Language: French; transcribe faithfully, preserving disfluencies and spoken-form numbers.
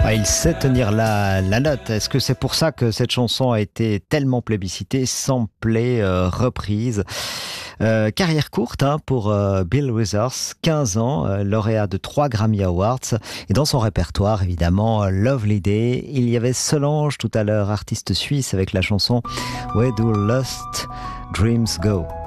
Ah, il sait tenir la, la note. Est-ce que c'est pour ça que cette chanson a été tellement plébiscitée, samplée, euh, reprise? Euh, carrière courte hein, pour euh, Bill Withers, quinze ans, euh, lauréat de trois Grammy Awards. Et dans son répertoire, évidemment, euh, Lovely Day. Il y avait Solange tout à l'heure, artiste suisse, avec la chanson Where Do Lost Dreams Go.